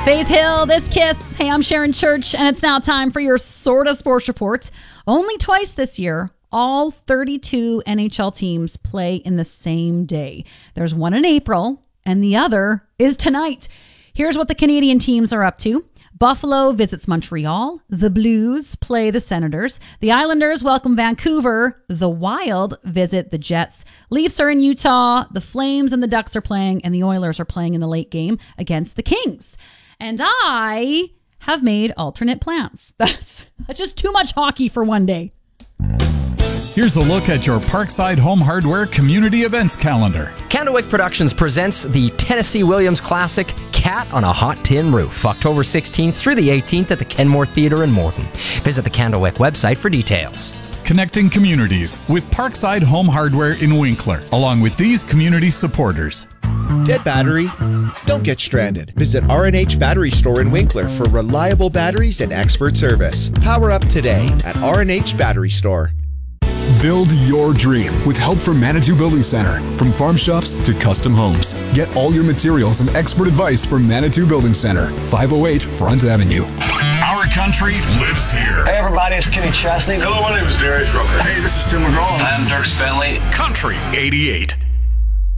Faith Hill, this Kiss. Hey, I'm Sharon Church, and it's now time for your Sorta Sports Report. Only twice this year, all 32 NHL teams play in the same day. There's one in April, and the other is tonight. Here's what the Canadian teams are up to. Buffalo visits Montreal. The Blues play the Senators. The Islanders welcome Vancouver. The Wild visit the Jets. Leafs are in Utah. The Flames and the Ducks are playing, and the Oilers are playing in the late game against the Kings. And I have made alternate plans. That's just too much hockey for one day. Here's a look at your Parkside Home Hardware community events calendar. Candlewick Productions presents the Tennessee Williams Classic, Cat on a Hot Tin Roof, October 16th through the 18th at the Kenmore Theatre in Morton. Visit the Candlewick website for details. Connecting communities with Parkside Home Hardware in Winkler, along with these community supporters. Dead battery? Don't get stranded. Visit R&H Battery Store in Winkler for reliable batteries and expert service. Power up today at R&H Battery Store. Build your dream with help from Manitou Building Center. From farm shops to custom homes. Get all your materials and expert advice from Manitou Building Center, 508 Front Avenue. Our country lives here. Hey everybody, it's Kenny Chesney. Hello, my name is Darius Rucker. Hey, this is Tim McGraw. I'm Dirk Spenley. Country 88.